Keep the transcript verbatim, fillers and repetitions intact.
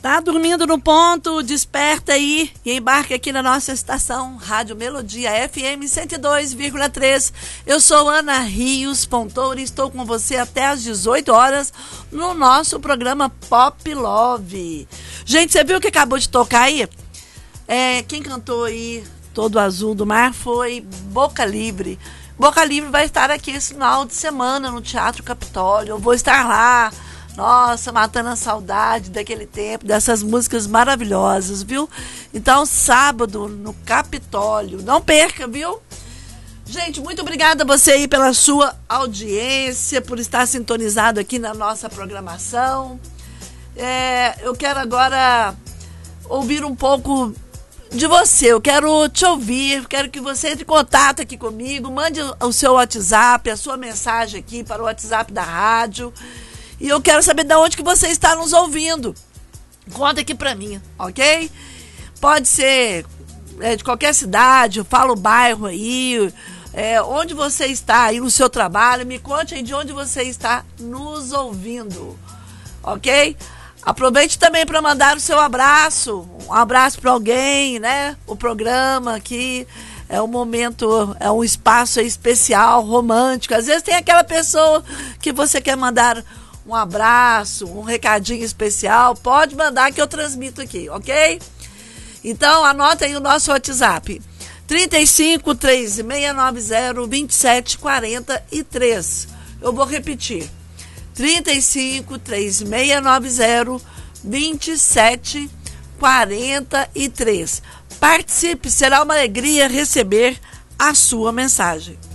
Tá dormindo no ponto? Desperta aí e embarque aqui na nossa estação Rádio Melodia F M cento e dois vírgula três. Eu sou Ana Rios Pontoura e estou com você até às dezoito horas no nosso programa Pop Love. Gente, você viu o que acabou de tocar aí? É, quem cantou aí Todo Azul do Mar foi Boca Livre. Boca Livre vai estar aqui esse final de semana no Teatro Capitólio. Eu vou estar lá. Nossa, matando a saudade daquele tempo, dessas músicas maravilhosas, viu? Então, sábado, no Capitólio. Não perca, viu? Gente, muito obrigada a você aí pela sua audiência, por estar sintonizado aqui na nossa programação. É, eu quero agora ouvir um pouco de você. Eu quero te ouvir, quero que você entre em contato aqui comigo, mande o seu WhatsApp, a sua mensagem aqui para o WhatsApp da rádio. E eu quero saber de onde que você está nos ouvindo. Conta aqui pra mim, ok? Pode ser é, de qualquer cidade, fala o bairro aí, é, onde você está aí no seu trabalho. Me conte aí de onde você está nos ouvindo, ok? Aproveite também para mandar o seu abraço. Um abraço para alguém, né? O programa aqui é um momento, é um espaço especial, romântico. Às vezes tem aquela pessoa que você quer mandar um abraço, um recadinho especial, pode mandar que eu transmito aqui, ok? Então, anota aí o nosso WhatsApp, trinta e cinco, três seis nove zero, vinte e sete quarenta e três. Eu vou repetir, trinta e cinco, três seis nove zero, vinte e sete quarenta e três. Participe, será uma alegria receber a sua mensagem.